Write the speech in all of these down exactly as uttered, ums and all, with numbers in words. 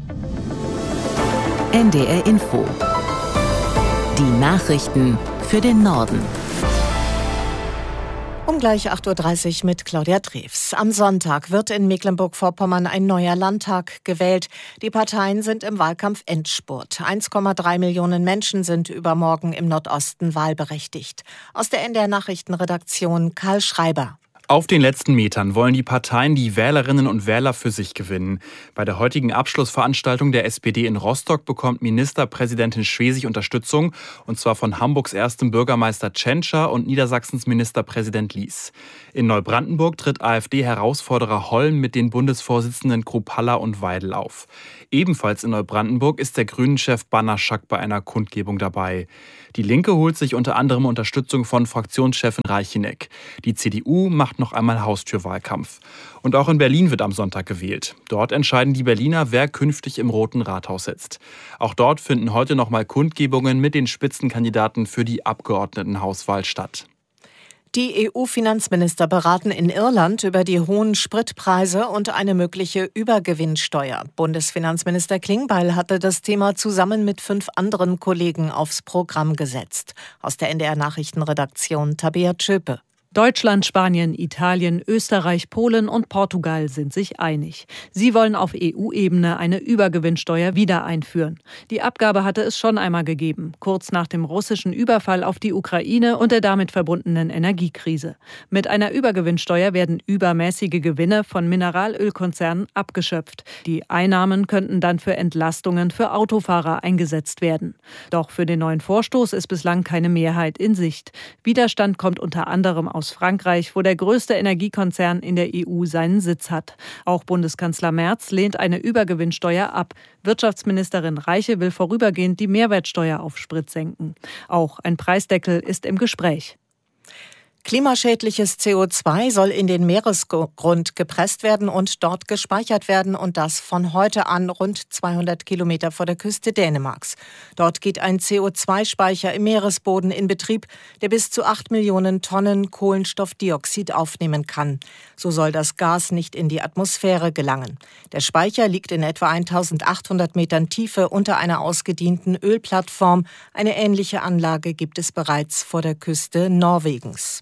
N D R Info. Die Nachrichten für den Norden. Um gleich acht Uhr dreißig mit Claudia Drews. Am Sonntag wird in Mecklenburg-Vorpommern ein neuer Landtag gewählt. Die Parteien sind im Wahlkampf Endspurt. eins Komma drei Millionen Menschen sind übermorgen im Nordosten wahlberechtigt. Aus der N D R Nachrichtenredaktion Karl Schreiber. Auf den letzten Metern wollen die Parteien die Wählerinnen und Wähler für sich gewinnen. Bei der heutigen Abschlussveranstaltung der S P D in Rostock bekommt Ministerpräsidentin Schwesig Unterstützung, und zwar von Hamburgs erstem Bürgermeister Tschentscher und Niedersachsens Ministerpräsident Lies. In Neubrandenburg tritt AfD-Herausforderer Holm mit den Bundesvorsitzenden Kruppalla und Weidel auf. Ebenfalls in Neubrandenburg ist der Grünen-Chef Banaschak bei einer Kundgebung dabei. Die Linke holt sich unter anderem Unterstützung von Fraktionschefin Reicheneck. Die C D U macht noch einmal Haustürwahlkampf. Und auch in Berlin wird am Sonntag gewählt. Dort entscheiden die Berliner, wer künftig im Roten Rathaus sitzt. Auch dort finden heute noch mal Kundgebungen mit den Spitzenkandidaten für die Abgeordnetenhauswahl statt. Die E U-Finanzminister beraten in Irland über die hohen Spritpreise und eine mögliche Übergewinnsteuer. Bundesfinanzminister Klingbeil hatte das Thema zusammen mit fünf anderen Kollegen aufs Programm gesetzt. Aus der N D R Nachrichtenredaktion Tabea Tschöpe. Deutschland, Spanien, Italien, Österreich, Polen und Portugal sind sich einig. Sie wollen auf E U-Ebene eine Übergewinnsteuer wieder einführen. Die Abgabe hatte es schon einmal gegeben, kurz nach dem russischen Überfall auf die Ukraine und der damit verbundenen Energiekrise. Mit einer Übergewinnsteuer werden übermäßige Gewinne von Mineralölkonzernen abgeschöpft. Die Einnahmen könnten dann für Entlastungen für Autofahrer eingesetzt werden. Doch für den neuen Vorstoß ist bislang keine Mehrheit in Sicht. Widerstand kommt unter anderem aus aus Frankreich, wo der größte Energiekonzern in der E U seinen Sitz hat. Auch Bundeskanzler Merz lehnt eine Übergewinnsteuer ab. Wirtschaftsministerin Reiche will vorübergehend die Mehrwertsteuer auf Sprit senken. Auch ein Preisdeckel ist im Gespräch. Klimaschädliches C O zwei soll in den Meeresgrund gepresst werden und dort gespeichert werden, und das von heute an rund zweihundert Kilometer vor der Küste Dänemarks. Dort geht ein C O zwei Speicher im Meeresboden in Betrieb, der bis zu acht Millionen Tonnen Kohlenstoffdioxid aufnehmen kann. So soll das Gas nicht in die Atmosphäre gelangen. Der Speicher liegt in etwa eintausendachthundert Metern Tiefe unter einer ausgedienten Ölplattform. Eine ähnliche Anlage gibt es bereits vor der Küste Norwegens.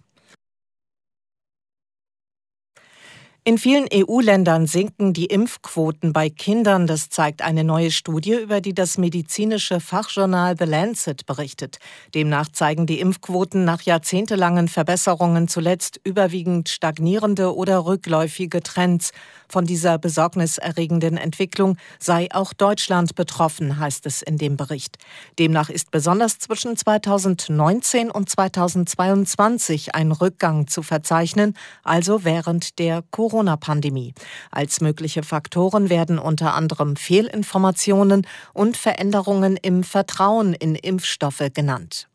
In vielen E U-Ländern sinken die Impfquoten bei Kindern. Das zeigt eine neue Studie, über die das medizinische Fachjournal The Lancet berichtet. Demnach zeigen die Impfquoten nach jahrzehntelangen Verbesserungen zuletzt überwiegend stagnierende oder rückläufige Trends. Von dieser besorgniserregenden Entwicklung sei auch Deutschland betroffen, heißt es in dem Bericht. Demnach ist besonders zwischen zweitausendneunzehn und zweitausendzweiundzwanzig ein Rückgang zu verzeichnen, also während der Corona-Pandemie. Als mögliche Faktoren werden unter anderem Fehlinformationen und Veränderungen im Vertrauen in Impfstoffe genannt.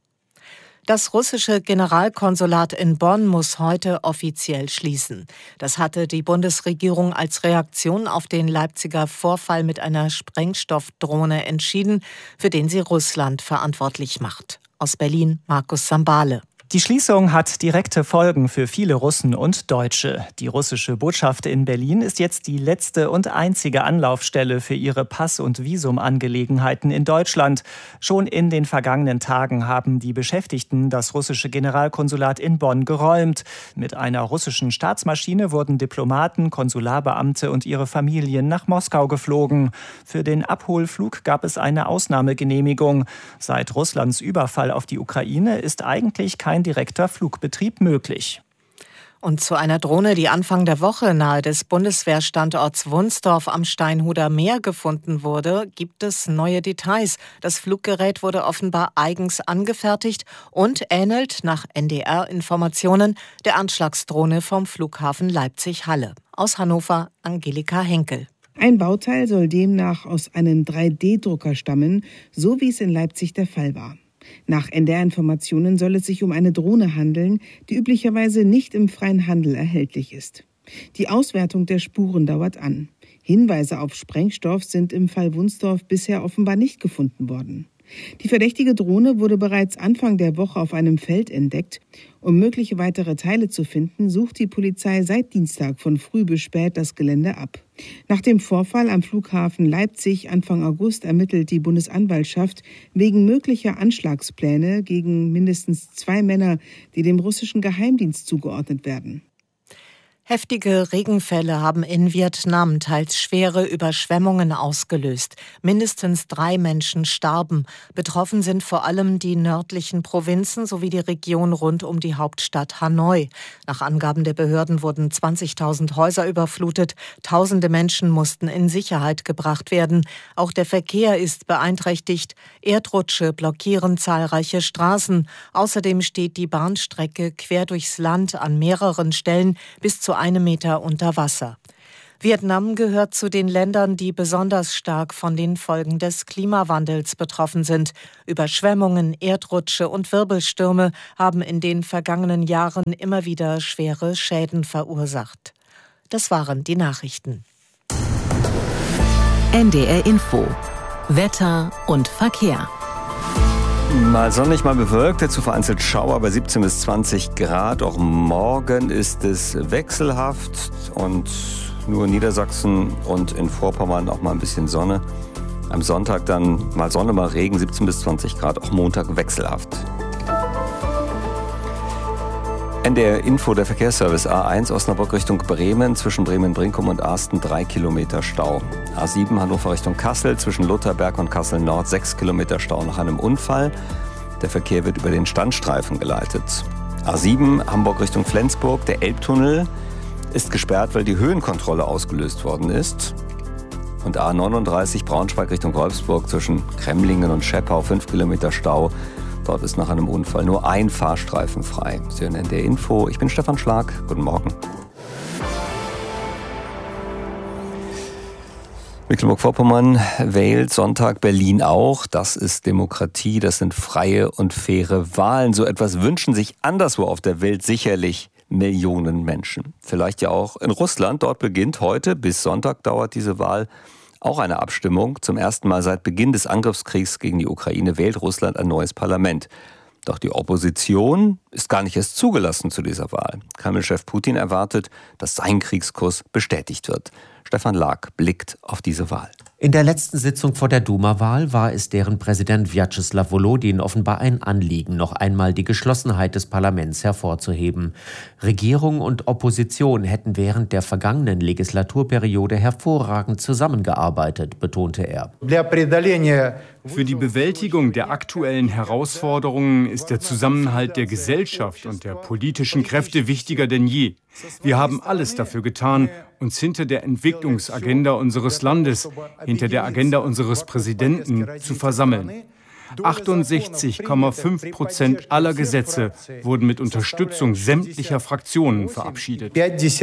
Das russische Generalkonsulat in Bonn muss heute offiziell schließen. Das hatte die Bundesregierung als Reaktion auf den Leipziger Vorfall mit einer Sprengstoffdrohne entschieden, für den sie Russland verantwortlich macht. Aus Berlin Markus Sambale. Die Schließung hat direkte Folgen für viele Russen und Deutsche. Die russische Botschaft in Berlin ist jetzt die letzte und einzige Anlaufstelle für ihre Pass- und Visumangelegenheiten in Deutschland. Schon in den vergangenen Tagen haben die Beschäftigten das russische Generalkonsulat in Bonn geräumt. Mit einer russischen Staatsmaschine wurden Diplomaten, Konsularbeamte und ihre Familien nach Moskau geflogen. Für den Abholflug gab es eine Ausnahmegenehmigung. Seit Russlands Überfall auf die Ukraine ist eigentlich kein direkter Flugbetrieb möglich. Und zu einer Drohne, die Anfang der Woche nahe des Bundeswehrstandorts Wunsdorf am Steinhuder Meer gefunden wurde, gibt es neue Details. Das Fluggerät wurde offenbar eigens angefertigt und ähnelt nach N D R-Informationen der Anschlagsdrohne vom Flughafen Leipzig-Halle. Aus Hannover Angelika Henkel. Ein Bauteil soll demnach aus einem drei D Drucker stammen, so wie es in Leipzig der Fall war. Nach N D R-Informationen soll es sich um eine Drohne handeln, die üblicherweise nicht im freien Handel erhältlich ist. Die Auswertung der Spuren dauert an. Hinweise auf Sprengstoff sind im Fall Wunsdorf bisher offenbar nicht gefunden worden. Die verdächtige Drohne wurde bereits Anfang der Woche auf einem Feld entdeckt. Um mögliche weitere Teile zu finden, sucht die Polizei seit Dienstag von früh bis spät das Gelände ab. Nach dem Vorfall am Flughafen Leipzig Anfang August ermittelt die Bundesanwaltschaft wegen möglicher Anschlagspläne gegen mindestens zwei Männer, die dem russischen Geheimdienst zugeordnet werden. Heftige Regenfälle haben in Vietnam teils schwere Überschwemmungen ausgelöst. Mindestens drei Menschen starben. Betroffen sind vor allem die nördlichen Provinzen sowie die Region rund um die Hauptstadt Hanoi. Nach Angaben der Behörden wurden zwanzigtausend Häuser überflutet. Tausende Menschen mussten in Sicherheit gebracht werden. Auch der Verkehr ist beeinträchtigt. Erdrutsche blockieren zahlreiche Straßen. Außerdem steht die Bahnstrecke quer durchs Land an mehreren Stellen bis zu einem Meter unter Wasser. Vietnam gehört zu den Ländern, die besonders stark von den Folgen des Klimawandels betroffen sind. Überschwemmungen, Erdrutsche und Wirbelstürme haben in den vergangenen Jahren immer wieder schwere Schäden verursacht. Das waren die Nachrichten. N D R Info. Wetter und Verkehr. Mal sonnig, mal bewölkt, dazu vereinzelt Schauer bei siebzehn bis zwanzig Grad. Auch morgen ist es wechselhaft und nur in Niedersachsen und in Vorpommern auch mal ein bisschen Sonne. Am Sonntag dann mal Sonne, mal Regen, siebzehn bis zwanzig Grad, auch Montag wechselhaft. N D R Info, der Verkehrsservice A eins Osnabrück Richtung Bremen, zwischen Bremen-Brinkum und Arsten drei Kilometer Stau. A sieben Hannover Richtung Kassel, zwischen Lutherberg und Kassel Nord sechs Kilometer Stau nach einem Unfall. Der Verkehr wird über den Standstreifen geleitet. A sieben Hamburg Richtung Flensburg, der Elbtunnel ist gesperrt, weil die Höhenkontrolle ausgelöst worden ist. Und A neununddreißig Braunschweig Richtung Wolfsburg, zwischen Kremlingen und Scheppau fünf Kilometer Stau. Dort ist nach einem Unfall nur ein Fahrstreifen frei. Sie hören N D R Info. Ich bin Stefan Schlag. Guten Morgen. Mecklenburg-Vorpommern wählt Sonntag, Berlin auch. Das ist Demokratie, das sind freie und faire Wahlen. So etwas wünschen sich anderswo auf der Welt sicherlich Millionen Menschen. Vielleicht ja auch in Russland. Dort beginnt heute, bis Sonntag dauert diese Wahl, auch eine Abstimmung. Zum ersten Mal seit Beginn des Angriffskriegs gegen die Ukraine wählt Russland ein neues Parlament. Doch die Opposition ist gar nicht erst zugelassen zu dieser Wahl. Kreml-Chef Putin erwartet, dass sein Kriegskurs bestätigt wird. Stefan Lag blickt auf diese Wahl. In der letzten Sitzung vor der Duma-Wahl war es deren Präsident Wjatscheslaw Volodin offenbar ein Anliegen, noch einmal die Geschlossenheit des Parlaments hervorzuheben. Regierung und Opposition hätten während der vergangenen Legislaturperiode hervorragend zusammengearbeitet, betonte er. Für die Bewältigung der aktuellen Herausforderungen ist der Zusammenhalt der Gesellschaft und der politischen Kräfte wichtiger denn je. Wir haben alles dafür getan, uns hinter der Entwicklungsagenda unseres Landes, hinter der Agenda unseres Präsidenten zu versammeln. achtundsechzig Komma fünf Prozent aller Gesetze wurden mit Unterstützung sämtlicher Fraktionen verabschiedet.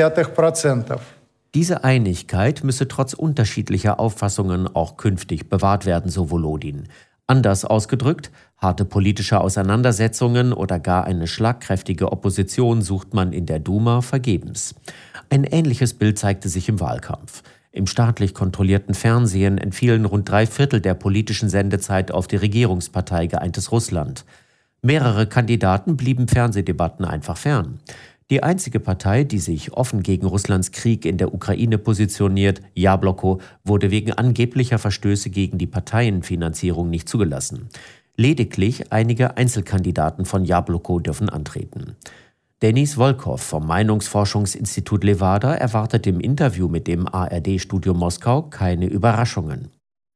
Diese Einigkeit müsse trotz unterschiedlicher Auffassungen auch künftig bewahrt werden, so Volodin. Anders ausgedrückt, harte politische Auseinandersetzungen oder gar eine schlagkräftige Opposition sucht man in der Duma vergebens. Ein ähnliches Bild zeigte sich im Wahlkampf. Im staatlich kontrollierten Fernsehen entfielen rund drei Viertel der politischen Sendezeit auf die Regierungspartei Geeintes Russland. Mehrere Kandidaten blieben Fernsehdebatten einfach fern. Die einzige Partei, die sich offen gegen Russlands Krieg in der Ukraine positioniert, Jabloko, wurde wegen angeblicher Verstöße gegen die Parteienfinanzierung nicht zugelassen. Lediglich einige Einzelkandidaten von Jabloko dürfen antreten. Denis Volkov vom Meinungsforschungsinstitut Levada erwartet im Interview mit dem A R D-Studio Moskau keine Überraschungen.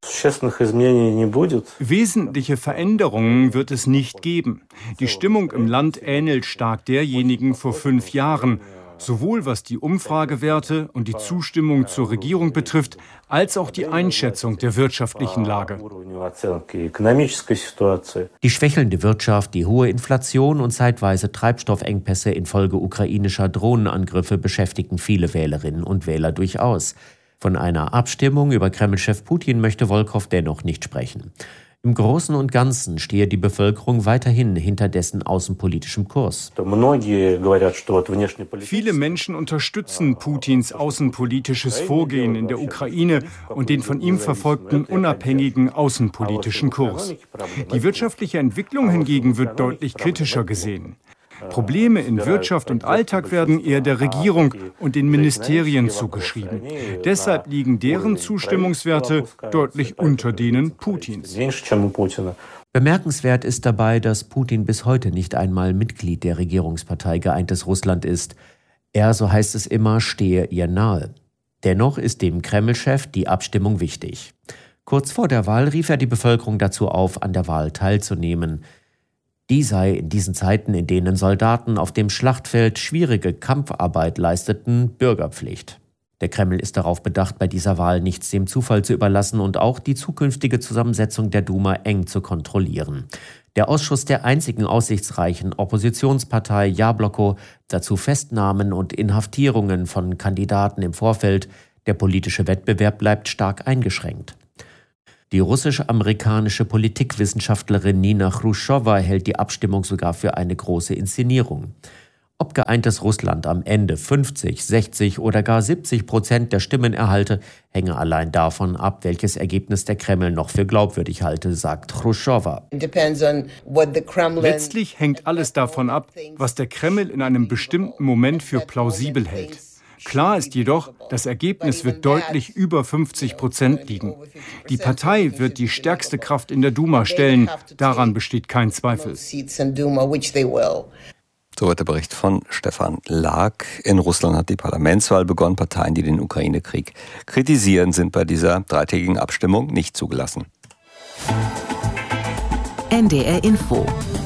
Wesentliche Veränderungen wird es nicht geben. Die Stimmung im Land ähnelt stark derjenigen vor fünf Jahren, sowohl was die Umfragewerte und die Zustimmung zur Regierung betrifft, als auch die Einschätzung der wirtschaftlichen Lage. Die schwächelnde Wirtschaft, die hohe Inflation und zeitweise Treibstoffengpässe infolge ukrainischer Drohnenangriffe beschäftigen viele Wählerinnen und Wähler durchaus. Von einer Abstimmung über Kreml-Chef Putin möchte Volkov dennoch nicht sprechen. Im Großen und Ganzen stehe die Bevölkerung weiterhin hinter dessen außenpolitischem Kurs. Viele Menschen unterstützen Putins außenpolitisches Vorgehen in der Ukraine und den von ihm verfolgten unabhängigen außenpolitischen Kurs. Die wirtschaftliche Entwicklung hingegen wird deutlich kritischer gesehen. Probleme in Wirtschaft und Alltag werden eher der Regierung und den Ministerien zugeschrieben. Deshalb liegen deren Zustimmungswerte deutlich unter denen Putins. Bemerkenswert ist dabei, dass Putin bis heute nicht einmal Mitglied der Regierungspartei Geeintes Russland ist. Er, so heißt es immer, stehe ihr nahe. Dennoch ist dem Kreml-Chef die Abstimmung wichtig. Kurz vor der Wahl rief er die Bevölkerung dazu auf, an der Wahl teilzunehmen. Die sei in diesen Zeiten, in denen Soldaten auf dem Schlachtfeld schwierige Kampfarbeit leisteten, Bürgerpflicht. Der Kreml ist darauf bedacht, bei dieser Wahl nichts dem Zufall zu überlassen und auch die zukünftige Zusammensetzung der Duma eng zu kontrollieren. Der Ausschuss der einzigen aussichtsreichen Oppositionspartei Jabloko, dazu Festnahmen und Inhaftierungen von Kandidaten im Vorfeld. Der politische Wettbewerb bleibt stark eingeschränkt. Die russisch-amerikanische Politikwissenschaftlerin Nina Chruschewa hält die Abstimmung sogar für eine große Inszenierung. Ob geeintes Russland am Ende fünfzig, sechzig oder gar siebzig Prozent der Stimmen erhalte, hänge allein davon ab, welches Ergebnis der Kreml noch für glaubwürdig halte, sagt Chruschewa. Letztlich hängt alles davon ab, was der Kreml in einem bestimmten Moment für plausibel hält. Klar ist jedoch, das Ergebnis wird deutlich über fünfzig Prozent liegen. Die Partei wird die stärkste Kraft in der Duma stellen, daran besteht kein Zweifel. Soweit der Bericht von Stefan Lag. In Russland hat die Parlamentswahl begonnen. Parteien, die den Ukraine-Krieg kritisieren, sind bei dieser dreitägigen Abstimmung nicht zugelassen. N D R Info.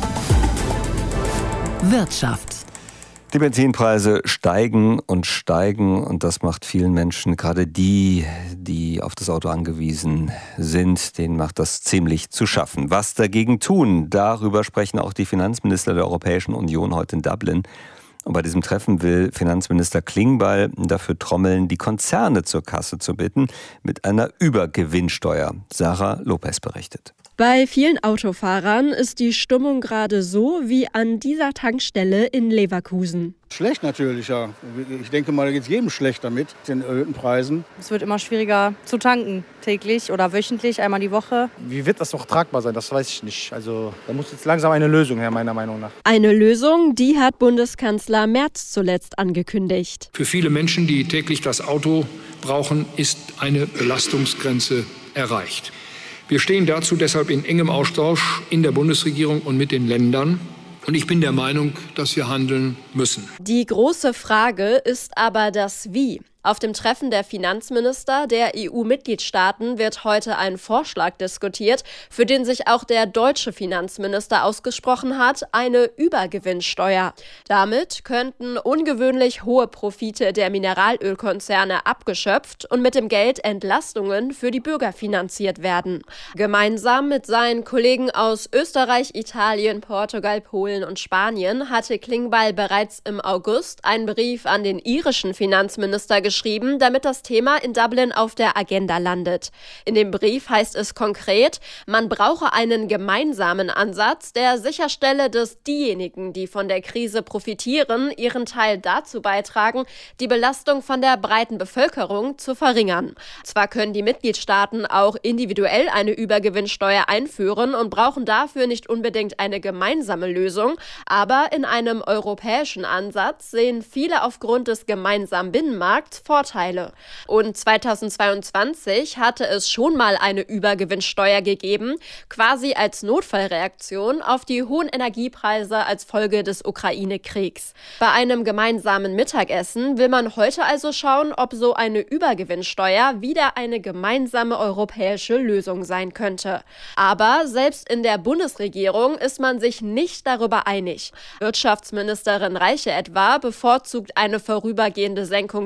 Wirtschaft. Die Benzinpreise steigen und steigen und das macht vielen Menschen, gerade die, die auf das Auto angewiesen sind, denen macht das ziemlich zu schaffen. Was dagegen tun? Darüber sprechen auch die Finanzminister der Europäischen Union heute in Dublin. Und bei diesem Treffen will Finanzminister Klingbeil dafür trommeln, die Konzerne zur Kasse zu bitten mit einer Übergewinnsteuer. Sarah Lopez berichtet. Bei vielen Autofahrern ist die Stimmung gerade so wie an dieser Tankstelle in Leverkusen. Schlecht natürlich, ja. Ich denke mal, da geht es jedem schlecht damit, den erhöhten Preisen. Es wird immer schwieriger zu tanken, täglich oder wöchentlich, einmal die Woche. Wie wird das noch tragbar sein, das weiß ich nicht. Also da muss jetzt langsam eine Lösung her, meiner Meinung nach. Eine Lösung, die hat Bundeskanzler Merz zuletzt angekündigt. Für viele Menschen, die täglich das Auto brauchen, ist eine Belastungsgrenze erreicht. Wir stehen dazu deshalb in engem Austausch in der Bundesregierung und mit den Ländern. Und ich bin der Meinung, dass wir handeln müssen. Die große Frage ist aber das Wie. Auf dem Treffen der Finanzminister der E U-Mitgliedstaaten wird heute ein Vorschlag diskutiert, für den sich auch der deutsche Finanzminister ausgesprochen hat, eine Übergewinnsteuer. Damit könnten ungewöhnlich hohe Profite der Mineralölkonzerne abgeschöpft und mit dem Geld Entlastungen für die Bürger finanziert werden. Gemeinsam mit seinen Kollegen aus Österreich, Italien, Portugal, Polen und Spanien hatte Klingbeil bereits im August einen Brief an den irischen Finanzminister geschrieben, geschrieben, damit das Thema in Dublin auf der Agenda landet. In dem Brief heißt es konkret, man brauche einen gemeinsamen Ansatz, der sicherstelle, dass diejenigen, die von der Krise profitieren, ihren Teil dazu beitragen, die Belastung von der breiten Bevölkerung zu verringern. Zwar können die Mitgliedstaaten auch individuell eine Übergewinnsteuer einführen und brauchen dafür nicht unbedingt eine gemeinsame Lösung, aber in einem europäischen Ansatz sehen viele aufgrund des gemeinsamen Binnenmarkts Vorteile. Und zweitausendzweiundzwanzig hatte es schon mal eine Übergewinnsteuer gegeben, quasi als Notfallreaktion auf die hohen Energiepreise als Folge des Ukraine-Kriegs. Bei einem gemeinsamen Mittagessen will man heute also schauen, ob so eine Übergewinnsteuer wieder eine gemeinsame europäische Lösung sein könnte. Aber selbst in der Bundesregierung ist man sich nicht darüber einig. Wirtschaftsministerin Reiche etwa bevorzugt eine vorübergehende Senkung der Mehrwertsteuer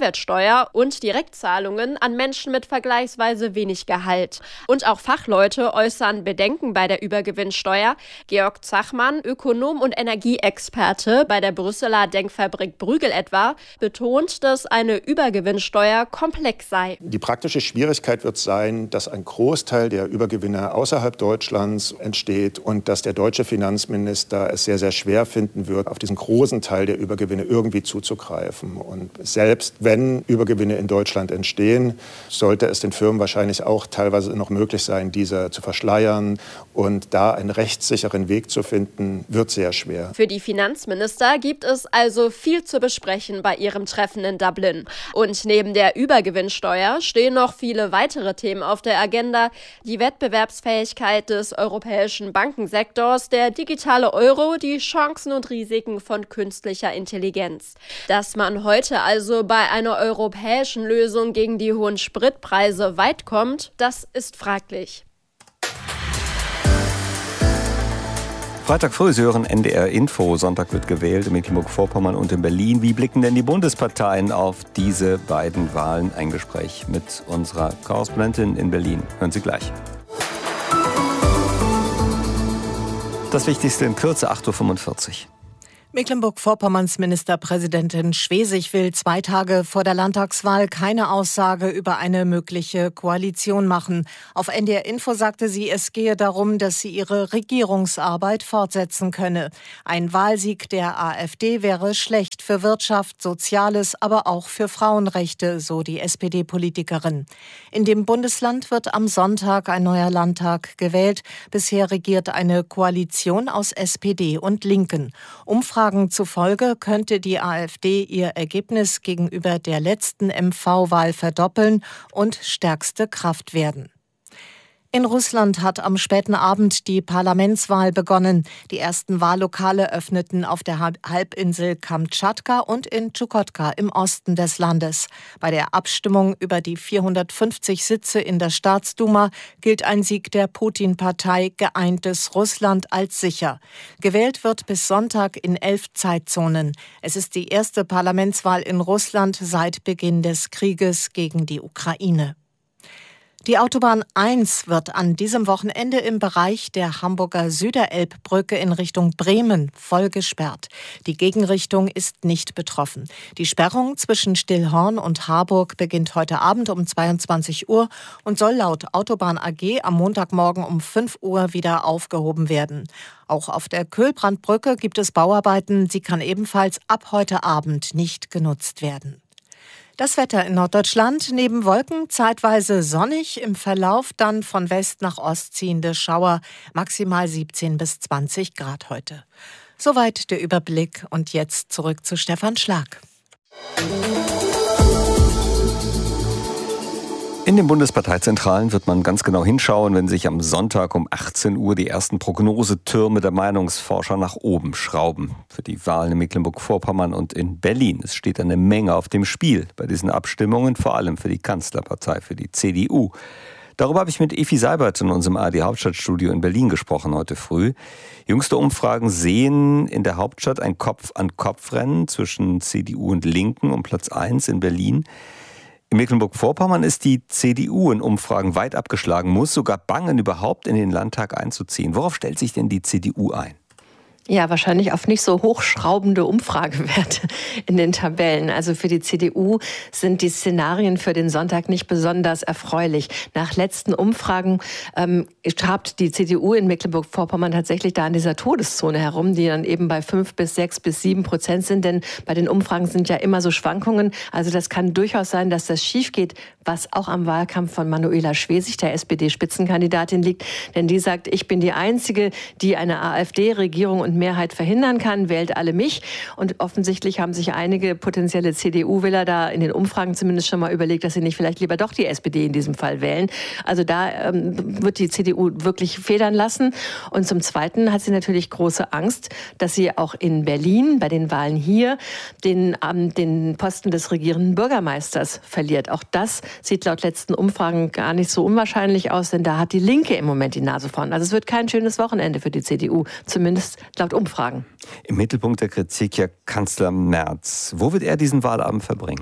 Mehrwertsteuer und Direktzahlungen an Menschen mit vergleichsweise wenig Gehalt. Und auch Fachleute äußern Bedenken bei der Übergewinnsteuer. Georg Zachmann, Ökonom und Energieexperte bei der Brüsseler Denkfabrik Bruegel etwa, betont, dass eine Übergewinnsteuer komplex sei. Die praktische Schwierigkeit wird sein, dass ein Großteil der Übergewinne außerhalb Deutschlands entsteht und dass der deutsche Finanzminister es sehr, sehr schwer finden wird, auf diesen großen Teil der Übergewinne irgendwie zuzugreifen. Und selbst wenn Übergewinne in Deutschland entstehen, sollte es den Firmen wahrscheinlich auch teilweise noch möglich sein, diese zu verschleiern. Und da einen rechtssicheren Weg zu finden, wird sehr schwer. Für die Finanzminister gibt es also viel zu besprechen bei ihrem Treffen in Dublin. Und neben der Übergewinnsteuer stehen noch viele weitere Themen auf der Agenda. Die Wettbewerbsfähigkeit des europäischen Bankensektors, der digitale Euro, die Chancen und Risiken von künstlicher Intelligenz. Dass man heute also bei einer europäischen Lösung gegen die hohen Spritpreise weit kommt, das ist fraglich. Freitag früh, Sie hören N D R Info. Sonntag wird gewählt in Mecklenburg-Vorpommern und in Berlin. Wie blicken denn die Bundesparteien auf diese beiden Wahlen? Ein Gespräch mit unserer Korrespondentin in Berlin. Hören Sie gleich. Das Wichtigste in Kürze, acht Uhr fünfundvierzig. Mecklenburg-Vorpommerns Ministerpräsidentin Schwesig will zwei Tage vor der Landtagswahl keine Aussage über eine mögliche Koalition machen. Auf N D R Info sagte sie, es gehe darum, dass sie ihre Regierungsarbeit fortsetzen könne. Ein Wahlsieg der AfD wäre schlecht für Wirtschaft, Soziales, aber auch für Frauenrechte, so die S P D-Politikerin. In dem Bundesland wird am Sonntag ein neuer Landtag gewählt. Bisher regiert eine Koalition aus S P D und Linken. Umfragen zufolge könnte die AfD ihr Ergebnis gegenüber der letzten M V-Wahl verdoppeln und stärkste Kraft werden. In Russland hat am späten Abend die Parlamentswahl begonnen. Die ersten Wahllokale öffneten auf der Halbinsel Kamtschatka und in Tschukotka im Osten des Landes. Bei der Abstimmung über die vierhundertfünfzig Sitze in der Staatsduma gilt ein Sieg der Putin-Partei Geeintes Russland als sicher. Gewählt wird bis Sonntag in elf Zeitzonen. Es ist die erste Parlamentswahl in Russland seit Beginn des Krieges gegen die Ukraine. Die Autobahn eins wird an diesem Wochenende im Bereich der Hamburger Süderelbbrücke in Richtung Bremen voll gesperrt. Die Gegenrichtung ist nicht betroffen. Die Sperrung zwischen Stillhorn und Harburg beginnt heute Abend um zweiundzwanzig Uhr und soll laut Autobahn A G am Montagmorgen um fünf Uhr wieder aufgehoben werden. Auch auf der Köhlbrandbrücke gibt es Bauarbeiten. Sie kann ebenfalls ab heute Abend nicht genutzt werden. Das Wetter in Norddeutschland, neben Wolken zeitweise sonnig, im Verlauf dann von West nach Ost ziehende Schauer, maximal siebzehn bis zwanzig Grad heute. Soweit der Überblick und jetzt zurück zu Stefan Schlag. In den Bundesparteizentralen wird man ganz genau hinschauen, wenn sich am Sonntag um achtzehn Uhr die ersten Prognosetürme der Meinungsforscher nach oben schrauben. Für die Wahlen in Mecklenburg-Vorpommern und in Berlin. Es steht eine Menge auf dem Spiel bei diesen Abstimmungen, vor allem für die Kanzlerpartei, für die C D U. Darüber habe ich mit Effi Seibert in unserem A R D-Hauptstadtstudio in Berlin gesprochen heute früh. Jüngste Umfragen sehen in der Hauptstadt ein Kopf-an-Kopf-Rennen zwischen C D U und Linken um Platz eins in Berlin. In Mecklenburg-Vorpommern ist die C D U in Umfragen weit abgeschlagen, muss sogar bangen, überhaupt in den Landtag einzuziehen. Worauf stellt sich denn die C D U ein? Ja, wahrscheinlich auf nicht so hochschraubende Umfragewerte in den Tabellen. Also für die C D U sind die Szenarien für den Sonntag nicht besonders erfreulich. Nach letzten Umfragen ähm, trabt die C D U in Mecklenburg-Vorpommern tatsächlich da in dieser Todeszone herum, die dann eben bei fünf bis sechs bis sieben Prozent sind. Denn bei den Umfragen sind ja immer so Schwankungen. Also das kann durchaus sein, dass das schief geht, was auch am Wahlkampf von Manuela Schwesig, der S P D-Spitzenkandidatin, liegt. Denn die sagt, ich bin die Einzige, die eine AfD-Regierung und Mehrheit verhindern kann, wählt alle mich. Und offensichtlich haben sich einige potenzielle C D U-Wähler da in den Umfragen zumindest schon mal überlegt, dass sie nicht vielleicht lieber doch die S P D in diesem Fall wählen. Also da ähm, wird die C D U wirklich federn lassen. Und zum Zweiten hat sie natürlich große Angst, dass sie auch in Berlin bei den Wahlen hier den, ähm, den Posten des regierenden Bürgermeisters verliert. Auch das sieht laut letzten Umfragen gar nicht so unwahrscheinlich aus, denn da hat die Linke im Moment die Nase vorn. Also es wird kein schönes Wochenende für die C D U, zumindest laut Umfragen. Im Mittelpunkt der Kritik ja Kanzler Merz. Wo wird er diesen Wahlabend verbringen?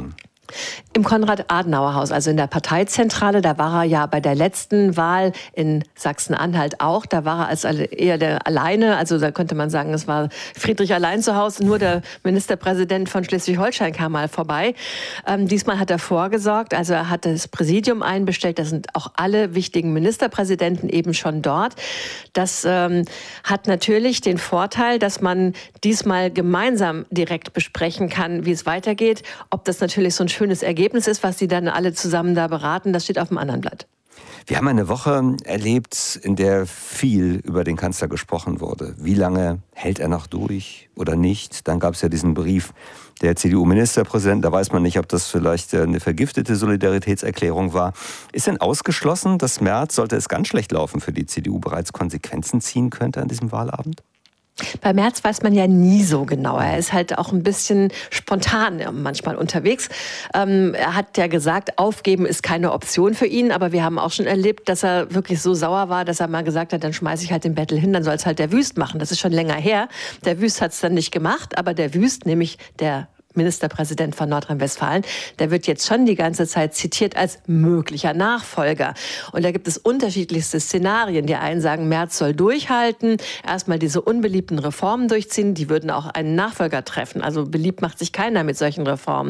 Im Konrad-Adenauer-Haus, also in der Parteizentrale, da war er ja bei der letzten Wahl in Sachsen-Anhalt auch. Da war er als eher der alleine, also da könnte man sagen, es war Friedrich allein zu Hause. Nur der Ministerpräsident von Schleswig-Holstein kam mal vorbei. Ähm, diesmal hat er vorgesorgt, also er hat das Präsidium einbestellt. Da sind auch alle wichtigen Ministerpräsidenten eben schon dort. Das ähm, hat natürlich den Vorteil, dass man diesmal gemeinsam direkt besprechen kann, wie es weitergeht. Ob das natürlich so ein schönes Ergebnis ist, was sie dann alle zusammen da beraten, das steht auf dem anderen Blatt. Wir haben eine Woche erlebt, in der viel über den Kanzler gesprochen wurde. Wie lange hält er noch durch oder nicht? Dann gab es ja diesen Brief der C D U-Ministerpräsidenten. Da weiß man nicht, ob das vielleicht eine vergiftete Solidaritätserklärung war. Ist denn ausgeschlossen, dass Merz, sollte es ganz schlecht laufen für die C D U, bereits Konsequenzen ziehen könnte an diesem Wahlabend? Bei Merz weiß man ja nie so genau. Er ist halt auch ein bisschen spontan manchmal unterwegs. Ähm, er hat ja gesagt, aufgeben ist keine Option für ihn. Aber wir haben auch schon erlebt, dass er wirklich so sauer war, dass er mal gesagt hat, dann schmeiße ich halt den Bettel hin, dann soll es halt der Wüst machen. Das ist schon länger her. Der Wüst hat es dann nicht gemacht, aber der Wüst, nämlich der Ministerpräsident von Nordrhein-Westfalen, der wird jetzt schon die ganze Zeit zitiert als möglicher Nachfolger. Und da gibt es unterschiedlichste Szenarien. Die einen sagen, Merz soll durchhalten, erstmal diese unbeliebten Reformen durchziehen, die würden auch einen Nachfolger treffen. Also beliebt macht sich keiner mit solchen Reformen.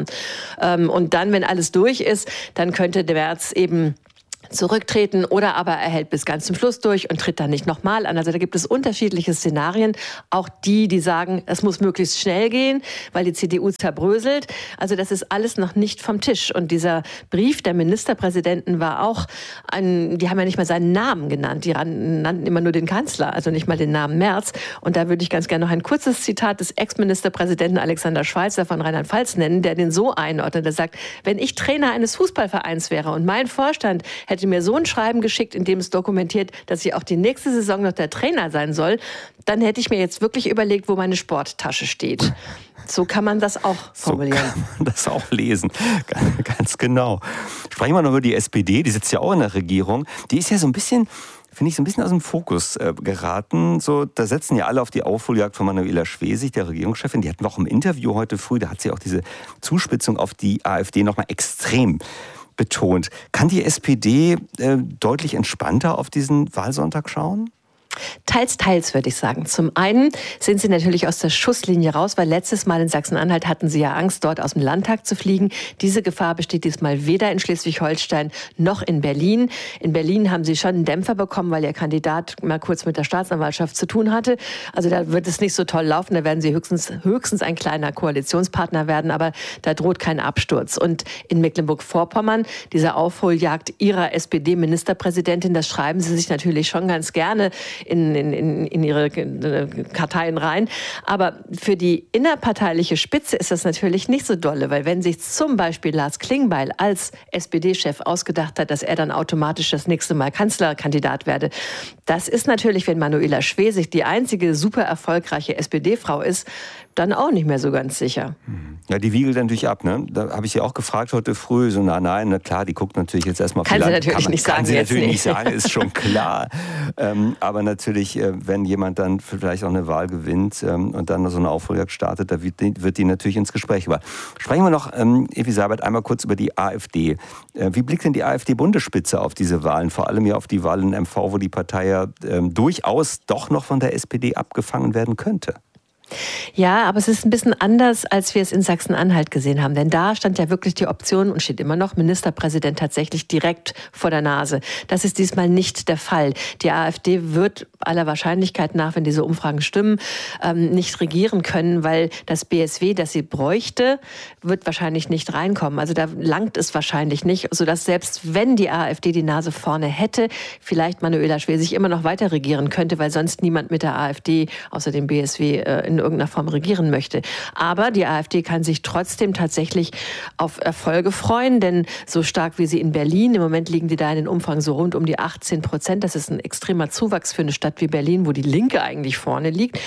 Und dann, wenn alles durch ist, dann könnte der Merz eben zurücktreten oder aber er hält bis ganz zum Schluss durch und tritt dann nicht nochmal an. Also da gibt es unterschiedliche Szenarien. Auch die, die sagen, es muss möglichst schnell gehen, weil die C D U zerbröselt. Also das ist alles noch nicht vom Tisch. Und dieser Brief der Ministerpräsidenten war auch, ein, die haben ja nicht mal seinen Namen genannt. Die nannten immer nur den Kanzler, also nicht mal den Namen Merz. Und da würde ich ganz gerne noch ein kurzes Zitat des Ex-Ministerpräsidenten Alexander Schweitzer von Rheinland-Pfalz nennen, der den so einordnet. Der sagt, wenn ich Trainer eines Fußballvereins wäre und mein Vorstand hätte mir so ein Schreiben geschickt, in dem es dokumentiert, dass ich auch die nächste Saison noch der Trainer sein soll, dann hätte ich mir jetzt wirklich überlegt, wo meine Sporttasche steht. So kann man das auch formulieren. So kann man das auch lesen. Ganz genau. Sprechen wir noch über die S P D, die sitzt ja auch in der Regierung. Die ist ja so ein bisschen, finde ich, so ein bisschen aus dem Fokus äh, geraten. So, da setzen ja alle auf die Aufholjagd von Manuela Schwesig, der Regierungschefin. Die hatten wir auch im Interview heute früh, da hat sie auch diese Zuspitzung auf die AfD nochmal extrem betont. Kann die S P D äh, deutlich entspannter auf diesen Wahlsonntag schauen? Teils, teils, würde ich sagen. Zum einen sind sie natürlich aus der Schusslinie raus, weil letztes Mal in Sachsen-Anhalt hatten sie ja Angst, dort aus dem Landtag zu fliegen. Diese Gefahr besteht diesmal weder in Schleswig-Holstein noch in Berlin. In Berlin haben sie schon einen Dämpfer bekommen, weil ihr Kandidat mal kurz mit der Staatsanwaltschaft zu tun hatte. Also da wird es nicht so toll laufen. Da werden sie höchstens, höchstens ein kleiner Koalitionspartner werden, aber da droht kein Absturz. Und in Mecklenburg-Vorpommern, diese Aufholjagd ihrer S P D-Ministerpräsidentin, das schreiben sie sich natürlich schon ganz gerne in, in, in ihre Karteien rein. Aber für die innerparteiliche Spitze ist das natürlich nicht so dolle, weil wenn sich zum Beispiel Lars Klingbeil als S P D-Chef ausgedacht hat, dass er dann automatisch das nächste Mal Kanzlerkandidat werde, das ist natürlich, wenn Manuela Schwesig die einzige super erfolgreiche S P D-Frau ist, dann auch nicht mehr so ganz sicher. Ja, die wiegelt natürlich ab, ne? Da habe ich sie auch gefragt heute früh, so na nein, na klar, die guckt natürlich jetzt erstmal... Kann sie natürlich kann, nicht kann sagen. sie jetzt natürlich nicht nicht sagen, ist schon klar. ähm, aber natürlich, äh, wenn jemand dann vielleicht auch eine Wahl gewinnt ähm, und dann so eine Aufholjagd startet, da wird die, wird die natürlich ins Gespräch. Aber sprechen wir noch, ähm, Evi Seibert, einmal kurz über die AfD. Äh, wie blickt denn die AfD-Bundesspitze auf diese Wahlen? Vor allem ja auf die Wahlen in M V, wo die Partei ja ähm, durchaus doch noch von der S P D abgefangen werden könnte. Ja, aber es ist ein bisschen anders, als wir es in Sachsen-Anhalt gesehen haben. Denn da stand ja wirklich die Option und steht immer noch Ministerpräsident tatsächlich direkt vor der Nase. Das ist diesmal nicht der Fall. Die AfD wird aller Wahrscheinlichkeit nach, wenn diese Umfragen stimmen, nicht regieren können, weil das B S W, das sie bräuchte, wird wahrscheinlich nicht reinkommen. Also da langt es wahrscheinlich nicht, sodass selbst wenn die AfD die Nase vorne hätte, vielleicht Manuela Schwesig immer noch weiter regieren könnte, weil sonst niemand mit der AfD außer dem B S W in in irgendeiner Form regieren möchte. Aber die AfD kann sich trotzdem tatsächlich auf Erfolge freuen, denn so stark wie sie in Berlin, im Moment liegen die da in den Umfang so rund um die achtzehn Prozent. Das ist ein extremer Zuwachs für eine Stadt wie Berlin, wo die Linke eigentlich vorne liegt.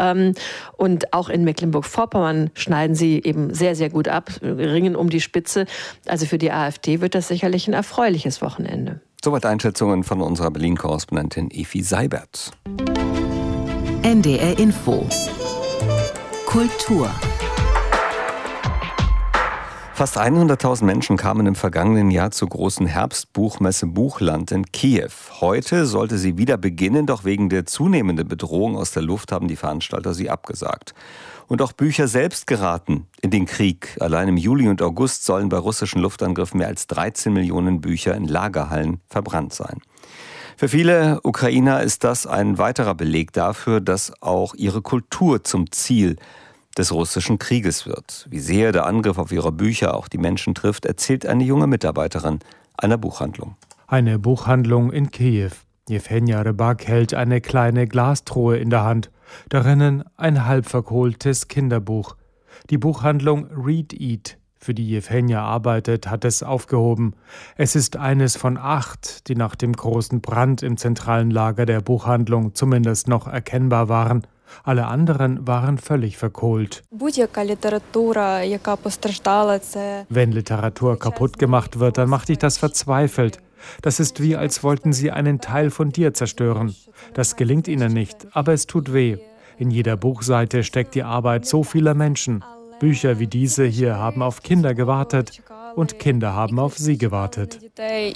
Und auch in Mecklenburg-Vorpommern schneiden sie eben sehr, sehr gut ab, ringen um die Spitze. Also für die AfD wird das sicherlich ein erfreuliches Wochenende. Soweit Einschätzungen von unserer Berlin-Korrespondentin Evi Seibert. N D R Info Kultur. Fast hunderttausend Menschen kamen im vergangenen Jahr zur großen Herbstbuchmesse Buchland in Kiew. Heute sollte sie wieder beginnen, doch wegen der zunehmenden Bedrohung aus der Luft haben die Veranstalter sie abgesagt. Und auch Bücher selbst geraten in den Krieg. Allein im Juli und August sollen bei russischen Luftangriffen mehr als dreizehn Millionen Bücher in Lagerhallen verbrannt sein. Für viele Ukrainer ist das ein weiterer Beleg dafür, dass auch ihre Kultur zum Ziel des russischen Krieges wird. Wie sehr der Angriff auf ihre Bücher auch die Menschen trifft, erzählt eine junge Mitarbeiterin einer Buchhandlung. Eine Buchhandlung in Kiew. Jewhenja Rybak hält eine kleine Glastruhe in der Hand. Darinnen ein halb verkohltes Kinderbuch. Die Buchhandlung Read Eat, für die Jewhenja arbeitet, hat es aufgehoben. Es ist eines von acht, die nach dem großen Brand im zentralen Lager der Buchhandlung zumindest noch erkennbar waren. Alle anderen waren völlig verkohlt. Wenn Literatur kaputt gemacht wird, dann macht dich das verzweifelt. Das ist wie, als wollten sie einen Teil von dir zerstören. Das gelingt ihnen nicht, aber es tut weh. In jeder Buchseite steckt die Arbeit so vieler Menschen. Bücher wie diese hier haben auf Kinder gewartet und Kinder haben auf sie gewartet. Der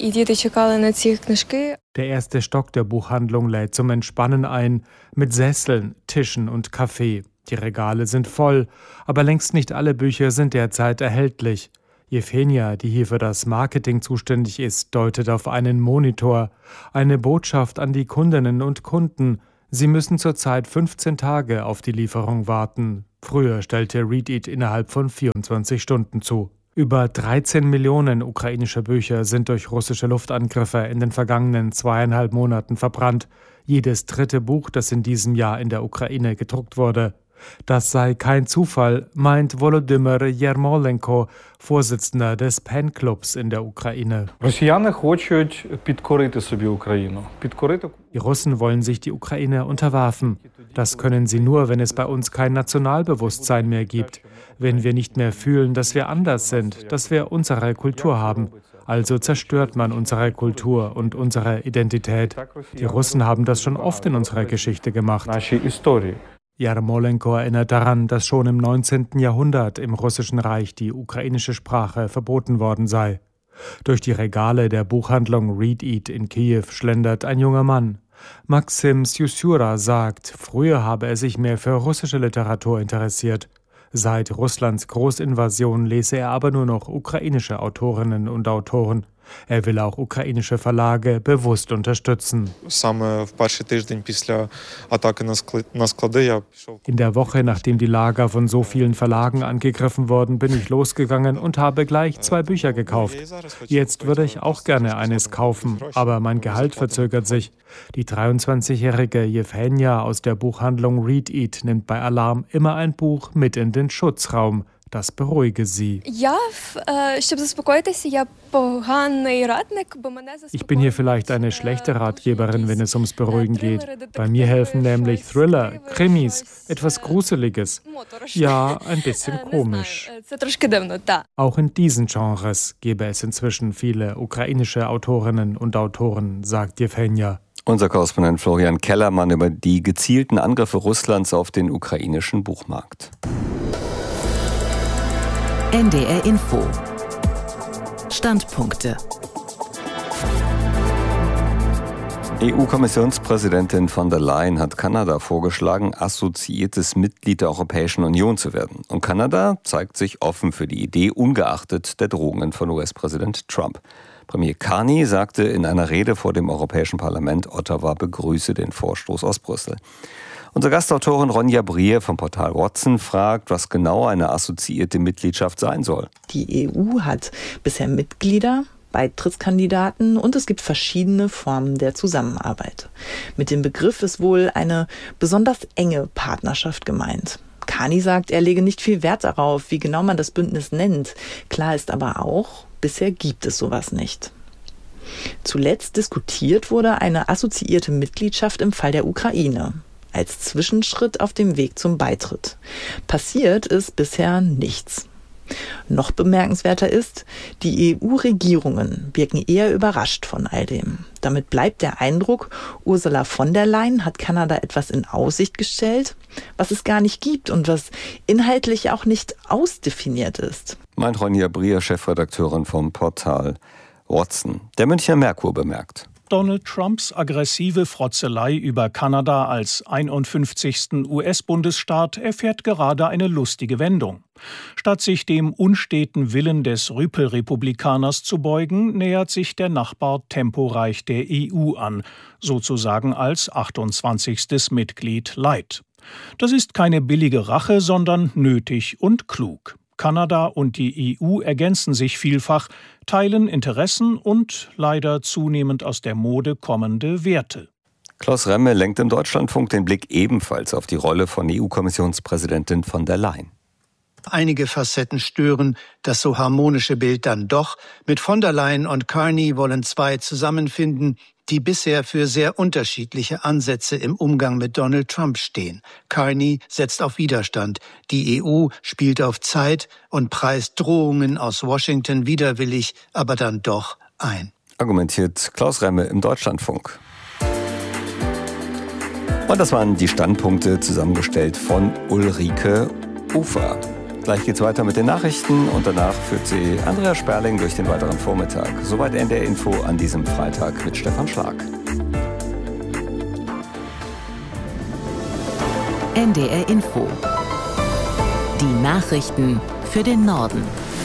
erste Stock der Buchhandlung lädt zum Entspannen ein, mit Sesseln, Tischen und Kaffee. Die Regale sind voll, aber längst nicht alle Bücher sind derzeit erhältlich. Jewhenja, die hier für das Marketing zuständig ist, deutet auf einen Monitor. Eine Botschaft an die Kundinnen und Kunden. Sie müssen zurzeit fünfzehn Tage auf die Lieferung warten. Früher stellte Read Eat innerhalb von vierundzwanzig Stunden zu. Über dreizehn Millionen ukrainische Bücher sind durch russische Luftangriffe in den vergangenen zweieinhalb Monaten verbrannt. Jedes dritte Buch, das in diesem Jahr in der Ukraine gedruckt wurde. Das sei kein Zufall, meint Volodymyr Yermolenko, Vorsitzender des PEN-Clubs in der Ukraine. Die Russen wollen sich die Ukraine unterwerfen. Das können sie nur, wenn es bei uns kein Nationalbewusstsein mehr gibt. Wenn wir nicht mehr fühlen, dass wir anders sind, dass wir unsere Kultur haben. Also zerstört man unsere Kultur und unsere Identität. Die Russen haben das schon oft in unserer Geschichte gemacht. Yermolenko erinnert daran, dass schon im neunzehnten Jahrhundert im Russischen Reich die ukrainische Sprache verboten worden sei. Durch die Regale der Buchhandlung Read Eat in Kiew schlendert ein junger Mann. Maxim Syusura sagt, früher habe er sich mehr für russische Literatur interessiert. Seit Russlands Großinvasion lese er aber nur noch ukrainische Autorinnen und Autoren. Er will auch ukrainische Verlage bewusst unterstützen. In der Woche, nachdem die Lager von so vielen Verlagen angegriffen wurden, bin ich losgegangen und habe gleich zwei Bücher gekauft. Jetzt würde ich auch gerne eines kaufen, aber mein Gehalt verzögert sich. Die dreiundzwanzigjährige Jewhenja aus der Buchhandlung Read Eat nimmt bei Alarm immer ein Buch mit in den Schutzraum. Das beruhige sie. Ich bin hier vielleicht eine schlechte Ratgeberin, wenn es ums Beruhigen geht. Bei mir helfen nämlich Thriller, Krimis, etwas Gruseliges. Ja, ein bisschen komisch. Auch in diesen Genres gäbe es inzwischen viele ukrainische Autorinnen und Autoren, sagt Jewhenja. Unser Korrespondent Florian Kellermann über die gezielten Angriffe Russlands auf den ukrainischen Buchmarkt. N D R Info. Standpunkte. E U-Kommissionspräsidentin von der Leyen hat Kanada vorgeschlagen, assoziiertes Mitglied der Europäischen Union zu werden. Und Kanada zeigt sich offen für die Idee, ungeachtet der Drohungen von U S-Präsident Trump. Premier Carney sagte in einer Rede vor dem Europäischen Parlament, Ottawa begrüße den Vorstoß aus Brüssel. Unsere Gastautorin Ronja Brier vom Portal Watson fragt, was genau eine assoziierte Mitgliedschaft sein soll. Die E U hat bisher Mitglieder, Beitrittskandidaten und es gibt verschiedene Formen der Zusammenarbeit. Mit dem Begriff ist wohl eine besonders enge Partnerschaft gemeint. Carney sagt, er lege nicht viel Wert darauf, wie genau man das Bündnis nennt. Klar ist aber auch, bisher gibt es sowas nicht. Zuletzt diskutiert wurde eine assoziierte Mitgliedschaft im Fall der Ukraine. Als Zwischenschritt auf dem Weg zum Beitritt. Passiert ist bisher nichts. Noch bemerkenswerter ist, die E U-Regierungen wirken eher überrascht von all dem. Damit bleibt der Eindruck, Ursula von der Leyen hat Kanada etwas in Aussicht gestellt, was es gar nicht gibt und was inhaltlich auch nicht ausdefiniert ist. Meint Ronja Brier, Chefredakteurin vom Portal Watson. Der Münchner Merkur bemerkt: Donald Trumps aggressive Frotzelei über Kanada als einundfünfzigsten U S-Bundesstaat erfährt gerade eine lustige Wendung. Statt sich dem unsteten Willen des Rüpelrepublikaners zu beugen, nähert sich der Nachbar temporeich der E U an, sozusagen als achtundzwanzigstes Mitglied light. Das ist keine billige Rache, sondern nötig und klug. Kanada und die E U ergänzen sich vielfach, teilen Interessen und leider zunehmend aus der Mode kommende Werte. Klaus Remme lenkt im Deutschlandfunk den Blick ebenfalls auf die Rolle von E U-Kommissionspräsidentin von der Leyen. Einige Facetten stören das so harmonische Bild dann doch. Mit von der Leyen und Carney wollen zwei zusammenfinden, die bisher für sehr unterschiedliche Ansätze im Umgang mit Donald Trump stehen. Carney setzt auf Widerstand. Die E U spielt auf Zeit und preist Drohungen aus Washington widerwillig, aber dann doch ein. Argumentiert Klaus Remme im Deutschlandfunk. Und das waren die Standpunkte, zusammengestellt von Ulrike Ufer. Gleich geht's weiter mit den Nachrichten und danach führt sie Andrea Sperling durch den weiteren Vormittag. Soweit N D R Info an diesem Freitag mit Stefan Schlag. N D R Info. Die Nachrichten für den Norden.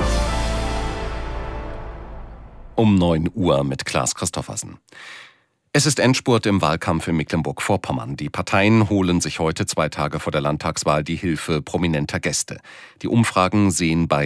Um neun Uhr mit Klaas Christoffersen. Es ist Endspurt im Wahlkampf in Mecklenburg-Vorpommern. Die Parteien holen sich heute, zwei Tage vor der Landtagswahl, die Hilfe prominenter Gäste. Die Umfragen sehen bei